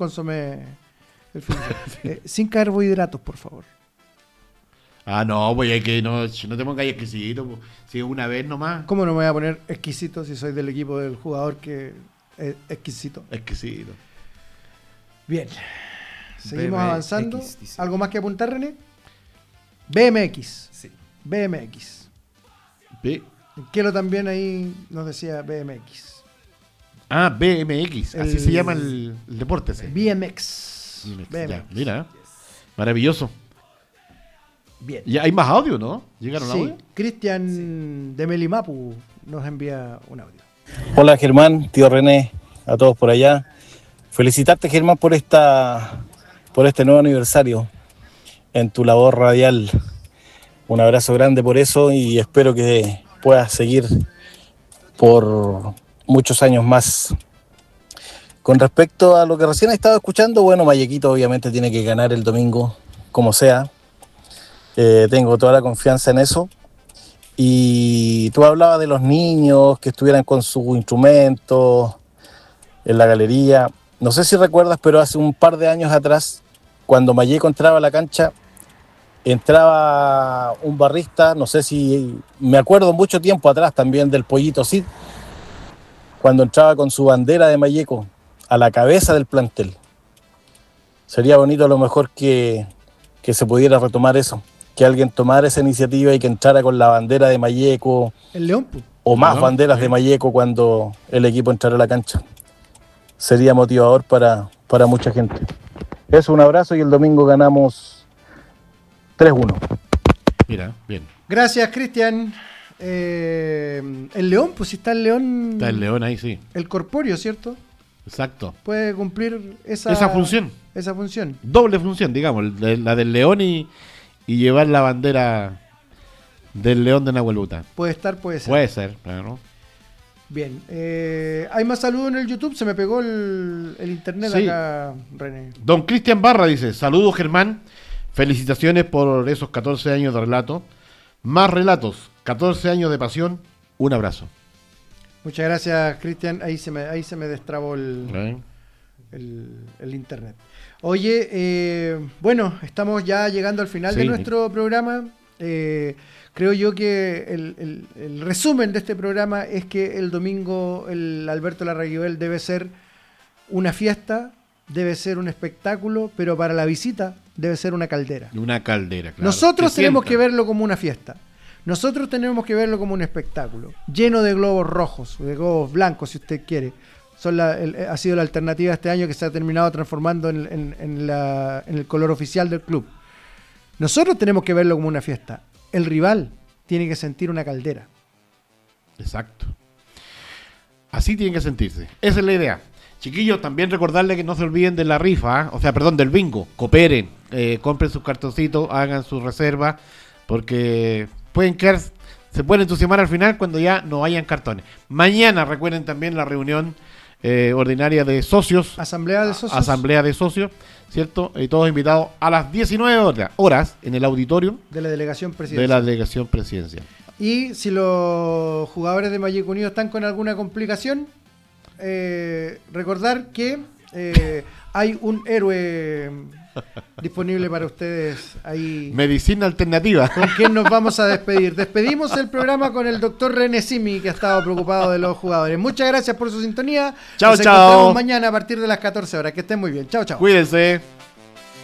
consomé el fin de semana. Sin carbohidratos, por favor. Ah, no, pues hay que no te pongas exquisito. Pues. Si es una vez nomás. ¿Cómo no me voy a poner exquisito si soy del equipo del jugador que es exquisito? Exquisito. Bien. Seguimos BMX, avanzando. dice. ¿Algo más que apuntar, René? BMX. Sí. BMX. B. Kelo también ahí nos decía BMX. Ah, BMX. Así se llama el deporte ese. BMX. Ya, mira. Maravilloso. Bien. Y hay más audio, ¿no? ¿Llegaron Sí, audio? Cristian de Melimapu nos envía un audio. Hola Germán, tío René, a todos por allá. Felicitarte Germán por este nuevo aniversario en tu labor radial. Un abrazo grande por eso y espero que puedas seguir por muchos años más. Con respecto a lo que recién he estado escuchando, bueno, Mayequito obviamente tiene que ganar el domingo, como sea. Tengo toda la confianza en eso. Y tú hablabas de los niños que estuvieran con sus instrumentos en la galería. No sé si recuerdas, pero hace un par de años atrás, cuando Mayeco entraba a la cancha, entraba un barrista, no sé si me acuerdo mucho tiempo atrás también del Pollito Cid, cuando entraba con su bandera de Mayeco a la cabeza del plantel. Sería bonito a lo mejor que se pudiera retomar eso, que alguien tomara esa iniciativa y que entrara con la bandera de Mayeco El León. o más No, banderas sí. de Mayeco cuando el equipo entrara a la cancha. Sería motivador para mucha gente. Eso, un abrazo y el domingo ganamos 3-1. Mira, bien. Gracias, Cristian. El León, pues si está el León. Está el león ahí, sí. El corpóreo, ¿cierto? Exacto. Puede cumplir esa función. Esa función. Doble función, digamos. La del león y llevar la bandera del león de Nahueluta. Puede estar, puede ser. Puede ser, claro. Bien. Hay más saludos en el YouTube. Se me pegó el internet Sí. acá, René. Don Cristian Barra dice: saludos Germán, felicitaciones por esos 14 años de relato. Más relatos, 14 años de pasión, un abrazo. Muchas gracias, Cristian. Ahí se me destrabó ¿Eh? el internet. Oye, bueno, estamos ya llegando al final de Sí. nuestro programa. Creo yo que el resumen de este programa es que el domingo el Alberto Larraguibel debe ser una fiesta, debe ser un espectáculo, pero para la visita debe ser una caldera. Una caldera, claro. Nosotros Se tenemos sienta. que verlo como una fiesta. Nosotros tenemos que verlo como un espectáculo, lleno de globos rojos, de globos blancos, si usted quiere. Ha sido la alternativa este año que se ha terminado transformando en el color oficial del club. Nosotros tenemos que verlo como una fiesta. El rival tiene que sentir una caldera. Exacto. Así tienen que sentirse. Esa es la idea. Chiquillos, también recordarles que no se olviden de la rifa, del bingo. Cooperen, compren sus cartoncitos, hagan sus reservas, porque se pueden entusiasmar al final cuando ya no hayan cartones. Mañana recuerden también la reunión ordinaria de socios. Asamblea de socios. Asamblea de socios, ¿cierto? Y todos invitados a las 19 horas en el auditorio de la delegación de presidencial. la delegación presidencial. Y si los jugadores de Mayeco Unido están con alguna complicación, recordar que hay un héroe disponible para ustedes ahí. Medicina alternativa. ¿Con quién nos vamos a despedir? Despedimos el programa con el doctor René Simi, que ha estado preocupado de los jugadores. Muchas gracias por su sintonía. Chao, Nos chao. encontramos mañana a partir de las 14 horas. Que estén muy bien. Chao, chao. Cuídense.